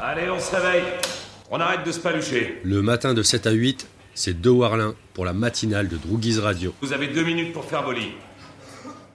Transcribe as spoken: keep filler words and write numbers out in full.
Allez, on se réveille. On arrête de se palucher. Le matin de sept à huit, c'est De Warlin pour la matinale de Droogies Radio. Vous avez deux minutes pour faire vos lits.